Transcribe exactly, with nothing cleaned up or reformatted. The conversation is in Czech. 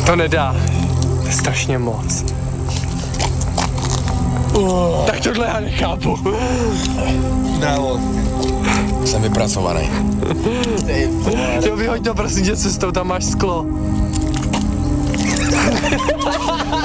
To nedá. To je strašně moc. Uh, tak tohle já nechápu. Dávod. Jsem vypracovaný. Jo, vyhoď to prosím tě cestou, tam máš sklo.